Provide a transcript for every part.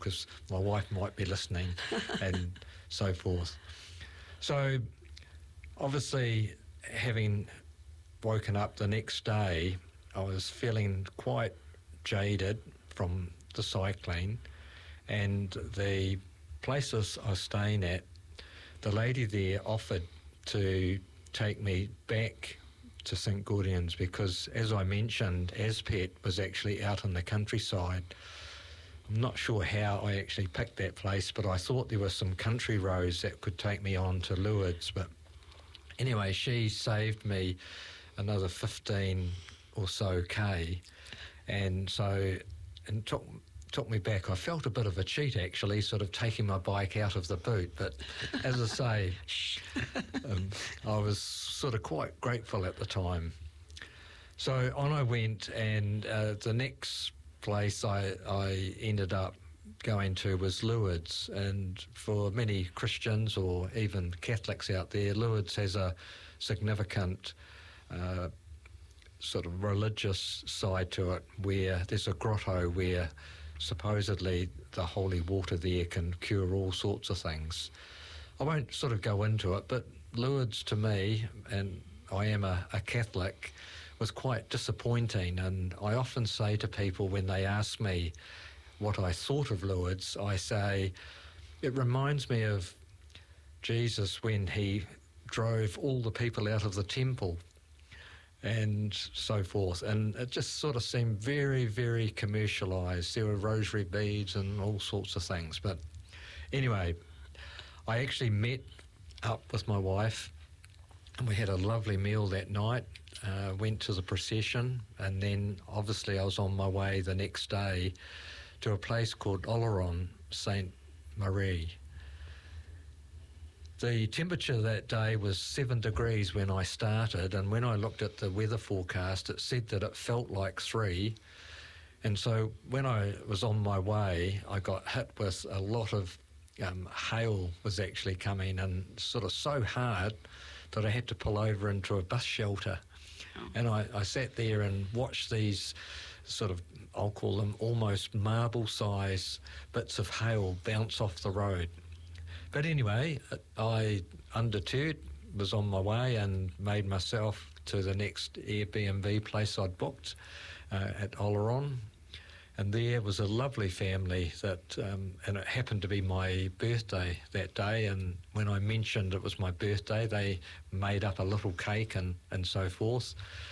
because my wife might be listening and so forth. So obviously, having woken up the next day, I was feeling quite jaded from the cycling, and the place I was staying at, the lady there offered to take me back to St Gaudians because, as I mentioned, Aspet was actually out in the countryside. I'm not sure how I actually picked that place, but I thought there were some country roads that could take me on to Lourdes. But anyway, she saved me another 15 or so K, and took me back. I felt a bit of a cheat, actually, sort of taking my bike out of the boot. But as I say, I was sort of quite grateful at the time. So on I went, and the next place I ended up going to was Lourdes. And for many Christians or even Catholics out there, Lourdes has a significant sort of religious side to it, where there's a grotto where supposedly the holy water there can cure all sorts of things. I won't sort of go into it, but Lourdes to me, and I am a Catholic, was quite disappointing. And I often say to people when they ask me what I thought of Lourdes, I say it reminds me of Jesus when he drove all the people out of the temple and so forth, and it just sort of seemed very, very commercialised. There were rosary beads and all sorts of things. But anyway, I actually met up with my wife, and we had a lovely meal that night, went to the procession, and then obviously I was on my way the next day to a place called Oleron Saint Marie. The temperature that day was 7 degrees when I started, and when I looked at the weather forecast, it said that it felt like 3. And so when I was on my way, I got hit with a lot of hail was actually coming, and sort of so hard that I had to pull over into a bus shelter. Oh. And I sat there and watched these sort of, I'll call them almost marble-size bits of hail bounce off the road. But anyway, I, undeterred, was on my way and made myself to the next Airbnb place I'd booked at Oleron. And there was a lovely family that, and it happened to be my birthday that day. And when I mentioned it was my birthday, they made up a little cake and so forth.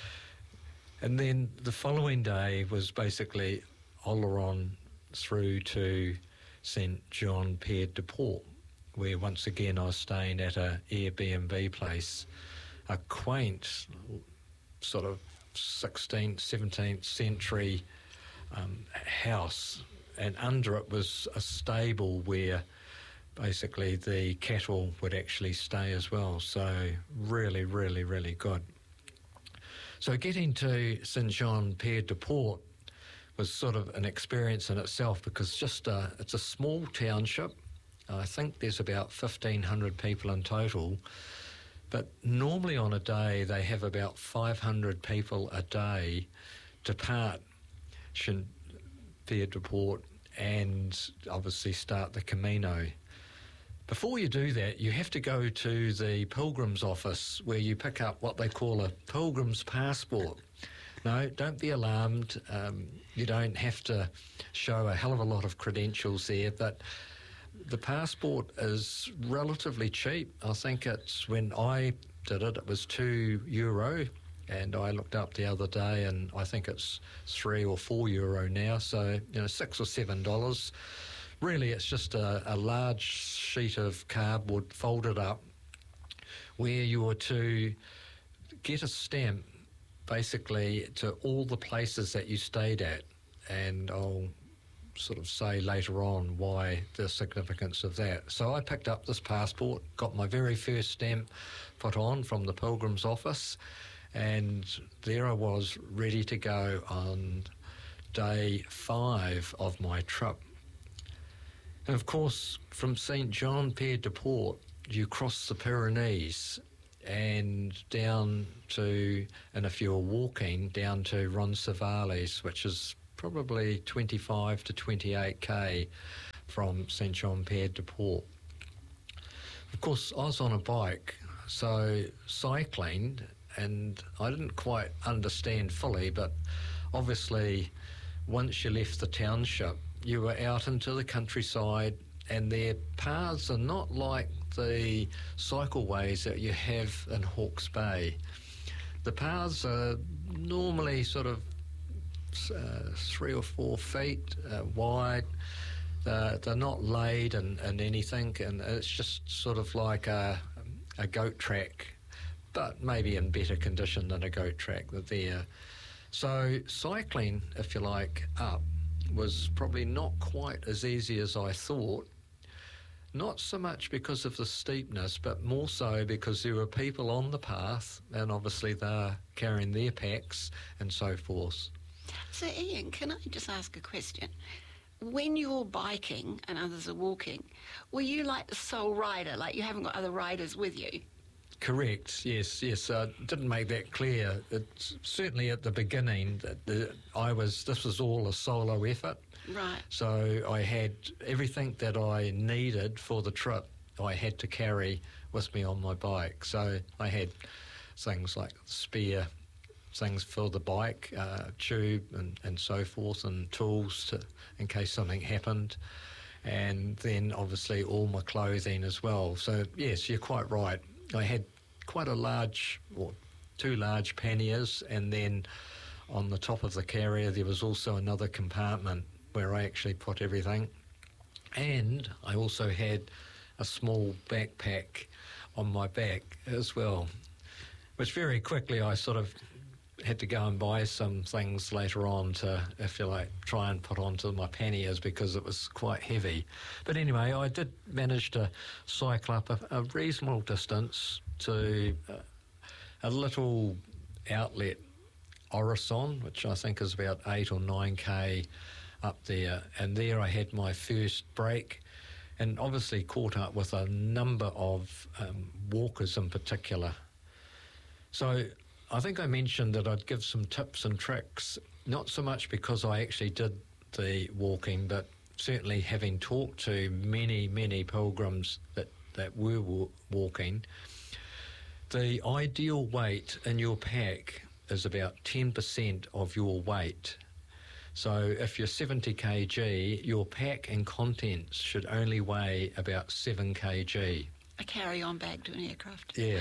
And then the following day was basically Oleron through to St Jean Pied de Port, where once again I was staying at a Airbnb place, a quaint sort of 16th, 17th century house, and under it was a stable where basically the cattle would actually stay as well. So really, really, really good. So getting to St Jean Pied de Port was sort of an experience in itself, because it's a small township. I think there's about 1,500 people in total, but normally on a day they have about 500 people a day depart St Pied de Port and obviously start the Camino. Before you do that, you have to go to the pilgrim's office where you pick up what they call a pilgrim's passport. No, don't be alarmed. You don't have to show a hell of a lot of credentials there, but the passport is relatively cheap. I think it's, when I did it, it was €2, and I looked up the other day and I think it's €3 or €4 now, so $6 or $7. Really, it's just a large sheet of cardboard folded up where you are to get a stamp basically to all the places that you stayed at, and I'll sort of say later on why the significance of that. So I picked up this passport, got my very first stamp put on from the pilgrim's office, and there I was ready to go on day 5 of my trip. And of course, from St Jean Pied de Port, you cross the Pyrenees and down to, and if you're walking, down to Roncesvalles, which is probably 25 to 28k from Saint-Jean-Pied de Port. Of course, I was on a bike, so cycling, and I didn't quite understand fully, but obviously once you left the township, you were out into the countryside, and their paths are not like the cycleways that you have in Hawke's Bay. The paths are normally sort of 3 or 4 feet wide. They're not laid in anything, and it's just sort of like a goat track, but maybe in better condition than a goat track there. So cycling, if you like, up was probably not quite as easy as I thought. Not so much because of the steepness, but more so because there were people on the path, and obviously they're carrying their packs and so forth. So Ian, can I just ask a question? When you're biking and others are walking, were you like the sole rider, like you haven't got other riders with you? Correct, yes. I didn't make that clear. It's certainly at the beginning that this was all a solo effort. Right. So I had everything that I needed for the trip, I had to carry with me on my bike. So I had things like spare things for the bike, tube and so forth, and tools in case something happened. And then obviously all my clothing as well. So yes, you're quite right. I had quite a large, or 2 large panniers, and then on the top of the carrier there was also another compartment where I actually put everything. And I also had a small backpack on my back as well, which very quickly I sort of had to go and buy some things later on to, if you like, try and put onto my panniers because it was quite heavy. But anyway, I did manage to cycle up a reasonable distance to a little outlet, Orison, which I think is about 8 or 9k up there. And there I had my first break, and obviously caught up with a number of walkers in particular. So I think I mentioned that I'd give some tips and tricks, not so much because I actually did the walking, but certainly having talked to many, many pilgrims that were walking. The ideal weight in your pack is about 10% of your weight. So if you're 70 kg, your pack and contents should only weigh about 7 kg. A carry-on bag to an aircraft. Yeah.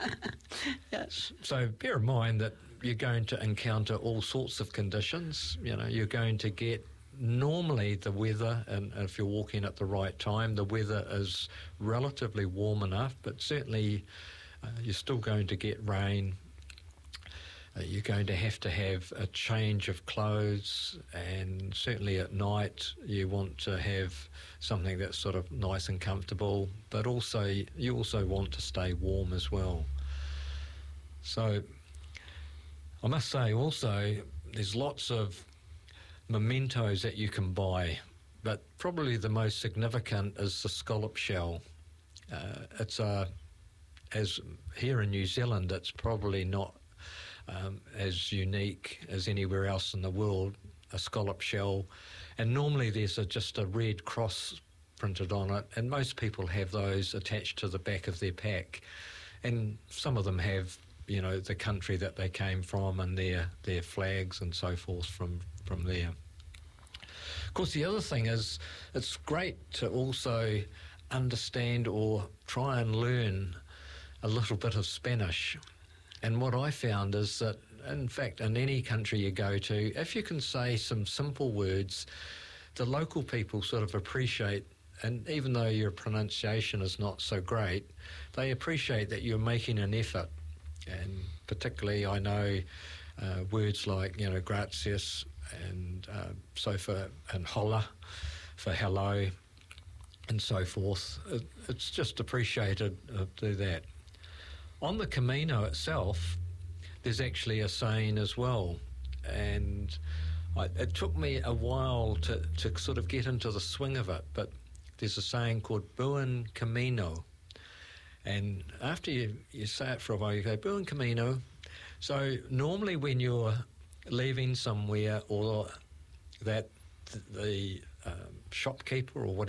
Yes. So bear in mind that you're going to encounter all sorts of conditions. You know, you're going to get normally the weather, and if you're walking at the right time, the weather is relatively warm enough, but certainly you're still going to get rain. You're going to have a change of clothes, and certainly at night you want to have something that's sort of nice and comfortable, but also you also want to stay warm as well. So I must say also there's lots of mementos that you can buy, but probably the most significant is the scallop shell. As here in New Zealand, it's probably not as unique as anywhere else in the world, a scallop shell. And normally there's just a red cross printed on it, and most people have those attached to the back of their pack. And some of them have, you know, the country that they came from and their flags and so forth from there. Of course, the other thing is it's great to also understand or try and learn a little bit of Spanish. And what I found is that, in fact, in any country you go to, if you can say some simple words, the local people sort of appreciate, and even though your pronunciation is not so great, they appreciate that you're making an effort. And particularly I know words like, you know, gracias and so for, and hola for hello and so forth. It's just appreciated to do that. On the Camino itself, there's actually a saying as well, and it took me a while to sort of get into the swing of it, but there's a saying called Buen Camino, and after you say it for a while, you go, Buen Camino. So normally when you're leaving somewhere, or that the shopkeeper or whatever